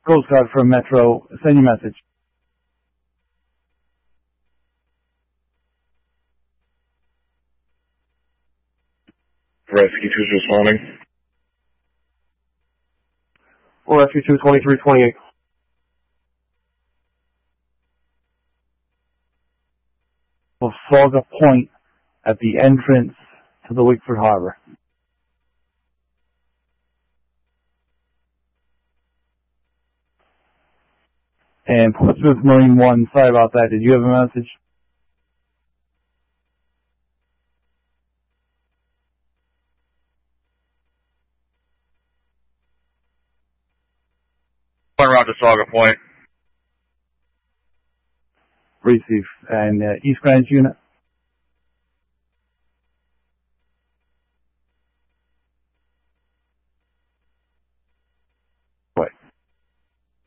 Coast Guard from Metro. Send your message. Rescue 2's responding. Rescue 2, 2328. Trafalgar Point at the entrance to the Wickford Harbor. And Portsmouth Marine 1, sorry about that. Did you have a message? Roger, Trafalgar Point. Receive. And East Greenwich unit?